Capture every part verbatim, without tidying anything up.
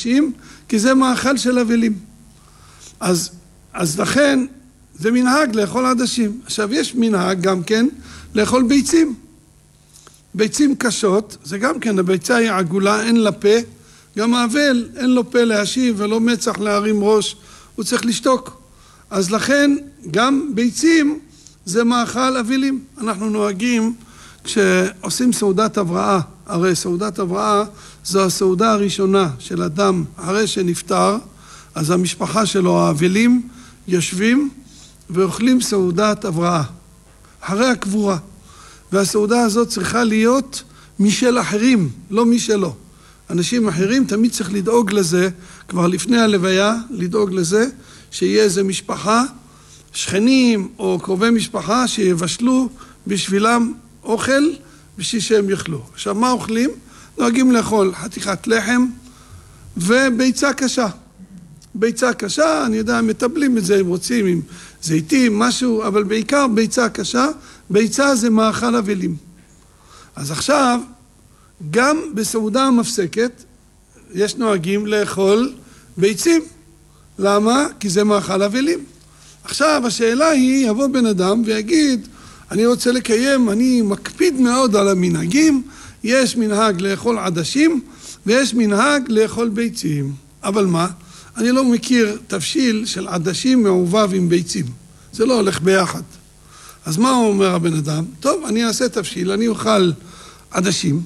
עדשים, כי זה מאכל של אבלים. אז, אז לכן זה מנהג לאכול עדשים. עכשיו יש מנהג גם כן לאכול ביצים. ביצים קשות, זה גם כן, הביצה היא עגולה, אין לה פה, גם האבל אין לו פה להשיב ולא מצח להרים ראש, הוא צריך לשתוק. אז לכן גם ביצים זה מאכל אבלים. אנחנו נוהגים כשעושים סעודת הבראה, הרי סעודת הבראה זו הסעודה הראשונה של אדם אחרי שנפטר, אז המשפחה שלו, האבלים, יושבים ואוכלים סעודת הבראה, אחרי הקבורה. והסעודה הזאת צריכה להיות משל אחרים, לא משלו. אנשים אחרים תמיד צריך לדאוג לזה, כבר לפני הלוויה, לדאוג לזה, שיהיה איזה משפחה, שכנים או קרובי משפחה שיבשלו בשבילם אוכל, בשביל שהם יאכלו. עכשיו, מה אוכלים? נוהגים לאכול חתיכת לחם וביצה קשה. ביצה קשה, אני יודע, מטבלים את זה, אם רוצים, עם זיתים, משהו, אבל בעיקר ביצה קשה. ביצה זה מאכל אבלים. אז עכשיו, גם בסעודה המפסקת, יש נוהגים לאכול ביצים. למה? כי זה מאכל אבלים. עכשיו, השאלה היא, יבוא בן אדם ויגיד, אני רוצה לקיים, אני מקפיד מאוד על המנהגים, יש מנהג לאכול עדשים, ויש מנהג לאכול ביצים. אבל מה? אני לא מכיר תבשיל של עדשים מעובב עם ביצים. זה לא הולך ביחד. אז מה אומר הבן אדם? טוב, אני אעשה תבשיל, אני אוכל עדשים.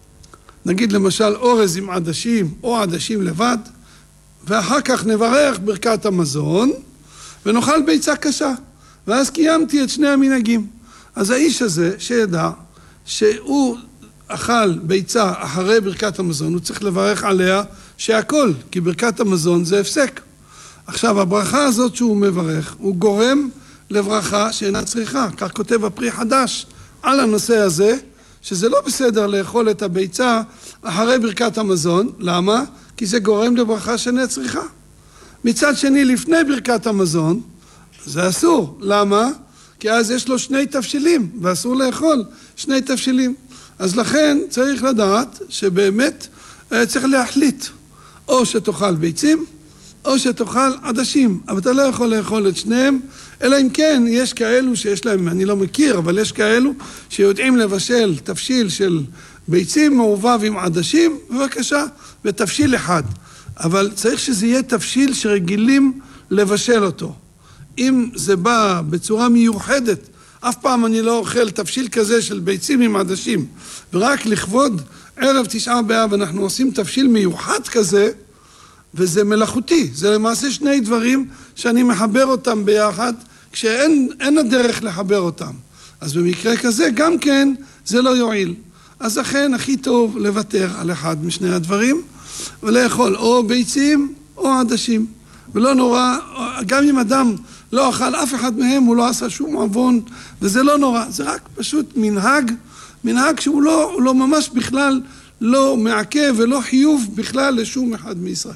נגיד למשל אורז עם עדשים או עדשים לבד, ואחר כך נברך ברכת המזון, ונאכל ביצה קשה. ואז קיימתי את שני המנהגים. אז האיש הזה שידע שהוא אכל ביצה אחרי ברכת המזון, הוא צריך לברך עליה שהכל, כי ברכת המזון זה הפסק. עכשיו, הברכה הזאת שהוא מברך, הוא גורם לברכה שאינה צריכה. כך כותב הפרי חדש על הנושא הזה, שזה לא בסדר לאכול את הביצה אחרי ברכת המזון. למה? כי זה גורם לברכה שאינה צריכה. מצד שני, לפני ברכת המזון, זה אסור. למה? כי אז יש לו שני תבשילים, ואסור לאכול שני תבשילים. אז לכן צריך לדעת שבאמת צריך להחליט. או שתאכל ביצים, או שתאכל עדשים. אבל אתה לא יכול לאכול את שניהם, אלא אם כן יש כאלו שיש להם, אני לא מכיר, אבל יש כאלו שיודעים לבשל תבשיל של ביצים מעובב עם עדשים, בבקשה, ותבשיל אחד. אבל צריך שזה יהיה תבשיל שרגילים לבשל אותו. אם זה בא בצורה מיוחדת, אף פעם אני לא אוכל תבשיל כזה של ביצים עם עדשים, ורק לכבוד ערב תשעה באב אנחנו עושים תבשיל מיוחד כזה, וזה מלאכותי. זה למעשה שני דברים שאני מחבר אותם ביחד, כשאין אין הדרך לחבר אותם. אז במקרה כזה גם כן זה לא יועיל. אז לכן הכי טוב לוותר על אחד משני הדברים, ולאכול או ביצים או עדשים. ולא נורא, גם אם אדם לא אכל אף אחד מהם, הוא לא עשה שום עוון, וזה לא נורא. זה רק פשוט מנהג, מנהג שהוא לא, הוא לא ממש בכלל לא מעכב ולא חיוב בכלל לשום אחד מישראל.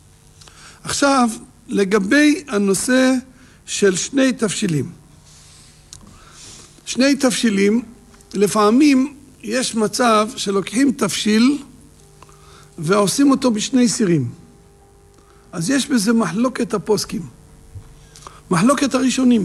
עכשיו, לגבי הנושא של שני תבשילים. שני תבשילים, לפעמים יש מצב שלוקחים תבשיל ועושים אותו בשני סירים. אז יש בזה מחלוקת הפוסקים. מחלוקת הראשונים.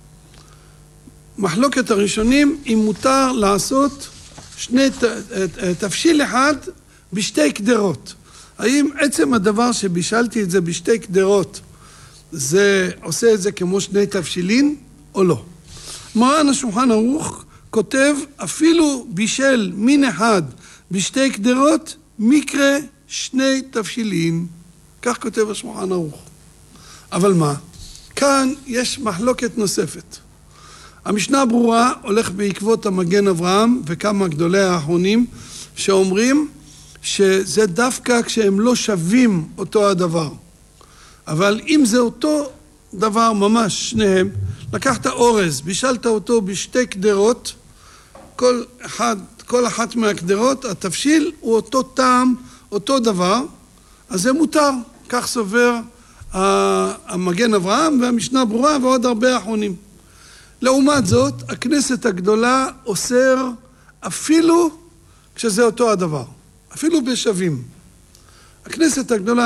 מחלוקת הראשונים אם מותר לעשות שני תבשיל אחד בשתי קדרות. האם עצם הדבר שבישלתי את זה בשתי קדרות, זה עושה את זה כמו שני תבשילין או לא? מרן השולחן ערוך כותב אפילו בישל מין אחד בשתי קדרות, מקרה שני תבשילין. כך כותב השולחן ערוך. אבל מה? כאן יש מחלוקת נוספת. המשנה ברורה הולך בעקבות המגן אברהם וכמה גדולי האחרונים שאומרים שזה דווקא כשהם לא שווים אותו הדבר. אבל אם זה אותו דבר ממש שניהם, לקחת אורז, בישלת אותו בשתי קדרות, כל אחד, כל אחת מהקדרות, התבשיל הוא אותו טעם, אותו דבר, אז זה מותר. כך סובר המגן אברהם והמשנה ברורה ועוד הרבה אחרונים. לעומת זאת, הכנסת הגדולה אוסר אפילו כשזה אותו הדבר, אפילו בשווים. הכנסת הגדולה